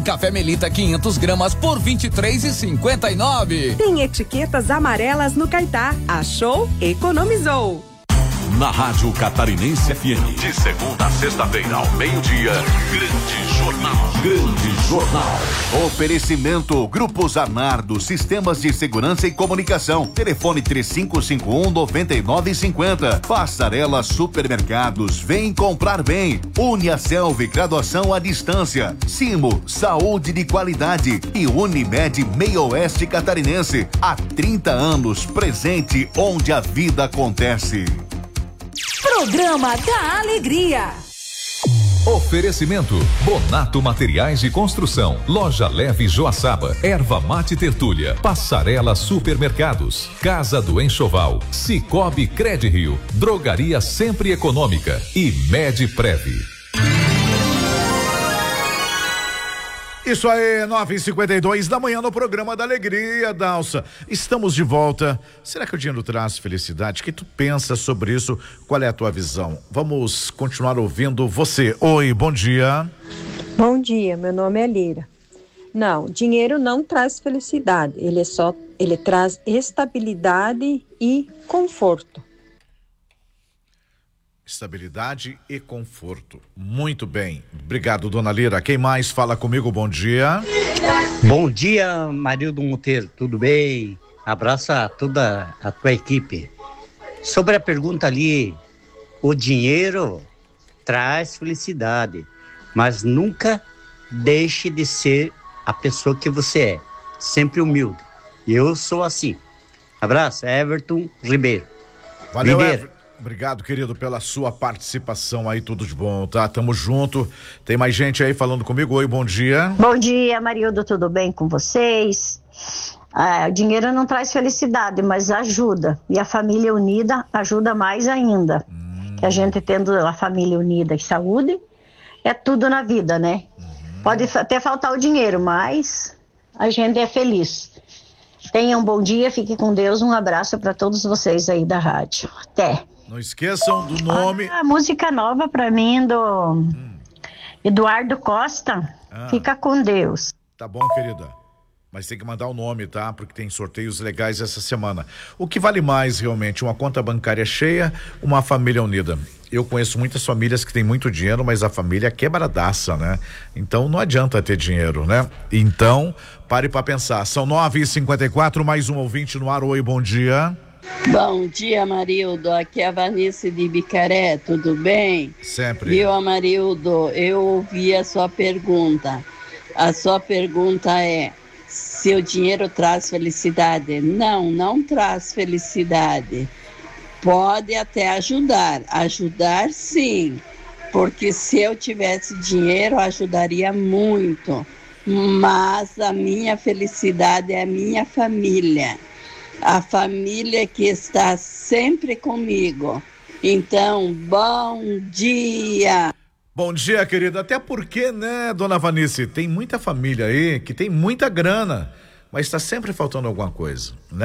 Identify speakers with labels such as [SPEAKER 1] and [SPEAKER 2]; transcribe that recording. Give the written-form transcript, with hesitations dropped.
[SPEAKER 1] café Melita 500 gramas por R$ 23,59.
[SPEAKER 2] Tem etiquetas amarelas no Caetá. Achou? Economizou.
[SPEAKER 3] Na Rádio Catarinense FM, de segunda a sexta-feira ao meio-dia, Grande Jornal. Grande Jornal.
[SPEAKER 4] Oferecimento Grupo Zanardo, Sistemas de Segurança e Comunicação. Telefone 3551-9950. Passarela Supermercados, vem comprar bem. Uniaselv, graduação à distância. Simo, saúde de qualidade. E Unimed Meio Oeste Catarinense. Há 30 anos, presente onde a vida acontece.
[SPEAKER 5] Programa da Alegria.
[SPEAKER 6] Oferecimento Bonato Materiais de Construção, Loja Leve Joaçaba, Erva Mate Tertúlia, Passarela Supermercados, Casa do Enxoval, Cicobi Credrio, Drogaria Sempre Econômica e Medprev.
[SPEAKER 7] Isso aí, 9h52 da manhã no programa da Alegria, Dalsa. Estamos de volta. Será que o dinheiro traz felicidade? O que tu pensa sobre isso? Qual é a tua visão? Vamos continuar ouvindo você. Oi, bom dia.
[SPEAKER 8] Bom dia, meu nome é Lira. Não, dinheiro não traz felicidade. Ele traz estabilidade e conforto.
[SPEAKER 7] Estabilidade e conforto. Muito bem. Obrigado, dona Lira. Quem mais fala comigo? Bom dia.
[SPEAKER 9] Bom dia, Marildo Monteiro. Tudo bem? Abraço a toda a tua equipe. Sobre a pergunta ali, o dinheiro traz felicidade, mas nunca deixe de ser a pessoa que você é. Sempre humilde. Eu sou assim. Abraço, Everton Ribeiro.
[SPEAKER 7] Valeu, Everton. Obrigado, querido, pela sua participação aí, tudo de bom, tá? Tamo junto. Tem mais gente aí falando comigo. Oi, bom dia.
[SPEAKER 10] Bom dia, Marildo, tudo bem com vocês? O dinheiro não traz felicidade, mas ajuda. E a família unida ajuda mais ainda. Que a gente tendo a família unida e saúde, é tudo na vida, né? Pode até faltar o dinheiro, mas a gente é feliz. Tenham um bom dia, fique com Deus. Um abraço para todos vocês aí da rádio. Até.
[SPEAKER 7] Não esqueçam do nome.
[SPEAKER 10] A música nova pra mim do Eduardo Costa. Fica com Deus.
[SPEAKER 7] Tá bom, querida. Mas tem que mandar o nome, tá? Porque tem sorteios legais essa semana. O que vale mais realmente? Uma conta bancária cheia, uma família unida? Eu conheço muitas famílias que têm muito dinheiro, mas a família é quebradaça, né? Então não adianta ter dinheiro, né? Então, pare pra pensar. São 9h54, mais um ouvinte no ar. Oi, bom dia.
[SPEAKER 11] Bom dia, Marildo. Aqui é a Vanice de Bicaré, tudo bem?
[SPEAKER 7] Sempre.
[SPEAKER 11] Viu, Marildo? Eu ouvi a sua pergunta. A sua pergunta é: se o dinheiro traz felicidade? Não, não traz felicidade. Pode até ajudar sim, porque se eu tivesse dinheiro, ajudaria muito. Mas a minha felicidade é a minha família. A família que está sempre comigo. Então, bom dia.
[SPEAKER 7] Bom dia, querida. Até porque, né, dona Vanice, tem muita família aí que tem muita grana, mas está sempre faltando alguma coisa, né?